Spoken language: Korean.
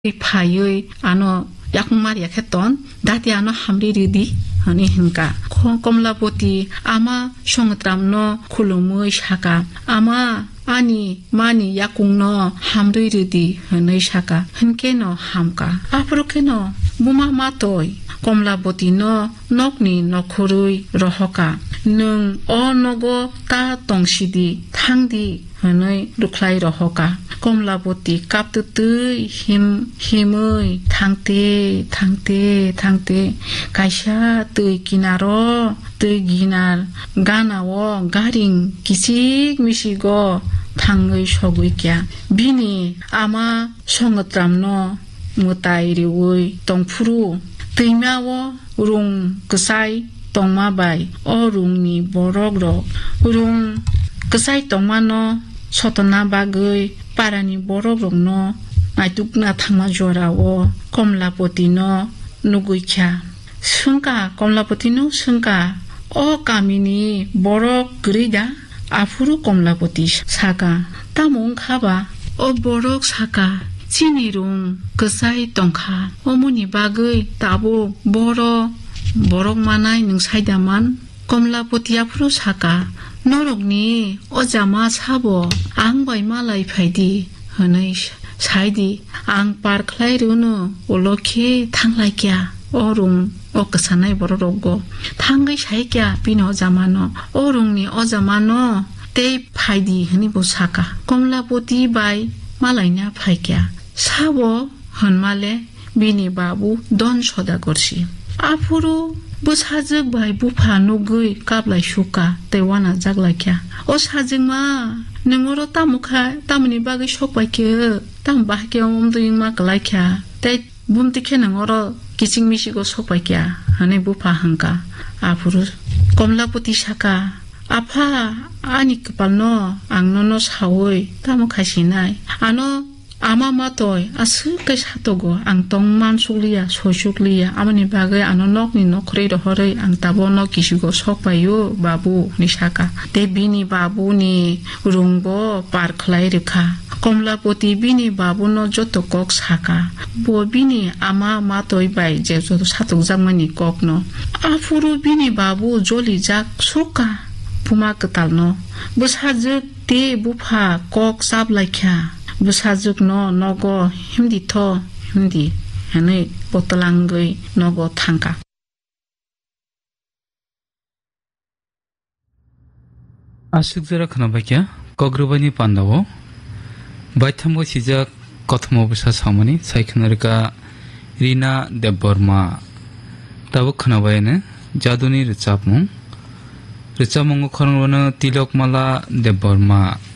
파이 아노 약말이야 했던 다디 아노 함리리디 하니 hinka 콤라보티 아마 송트람노 쿨루무이 샤가 아마 아니 마니 야궁노 함리리디 하니 샤가 힌케노 함까 아프로케노 무마마토이 콤라보티노 녹니 노코루이 로호카 능 어노고 타 동시디 탕디 하니 루클라이 로호카 콤라보티 갑뚜뜨 힘의 탕테 가샤 뜨이 기나로 뜨이 기날 가나워 가링 기식 미시고 탕의 소구이랴 비니 아마 송어트람노 무타이리의 동푸루 뜨이마워 룽 그사이 동마바이 어룽니 보록록 룽 그사이 동마노 소토나바의 파라니 보록록노 나이뚝나 탕마조라워 콤라보티노 누구이랴 승가 콤라보티노 승가 까미니 보록 그리다 아프루 콤라보티 사가 따몽카바 보록 사가 지니룽 그사이 똥카 어머니 바의 따보 보록 마나이 능사이다만 콤라보티 아프루 사가 노록니 어자마 사보 앙바이 말라이 파이디 허네 사이디 앙 파르클라이르누 올로케 탕라이캬 어룽 어그사나이 보로로고 탕의 사이캬 비노 어자마노 어룽니 어자마노 테 파이디 허니 보사카 콤라보티 바이 말라이냐 파이캬 사보 헌말레 비니 바부 돈 소다 거시 앞으로 부사적 바이 부파 누구이 갑라이 슈카 대와나 작라캬 사직마 능어로 따무니 바기 쇼바이케 땀바게 옴도잉마 글라이캬 대 붐티케 능어로 기식미시고 쇼바이캬 하네 부파 한가 앞으로 콤라보티 샤카 아파 아니 그발노 앙노노 사오이 따무카시나이 아노 아마마토이 아스케 사토고 앙똥만 숙리야 소숙리야 아마니 바게 아노녹니 노크리로 허레 앙타보노 기시고 속바요 바부 니샤카 데비니 바부니 룽보 파르클라이르카 콤라보티 비니 바부노 조토 꼭 사카 보비니 아마마토이 바이 제조도 사토장만이 꼭노 아프루 비니 바부 졸리작 소카 부마 끄탈노 부사즈 데 부파 꼭 삽라이캬 부사죽 너고 힘디 하네 보틀랑의 너고 탕가 아식자라 khanabakia kogrubani pandawo baithamgo sijak kothmo busa samani saikhnarika rina debborma tabo khanabaine jaduni richapmung khorongwana tilokmala debborma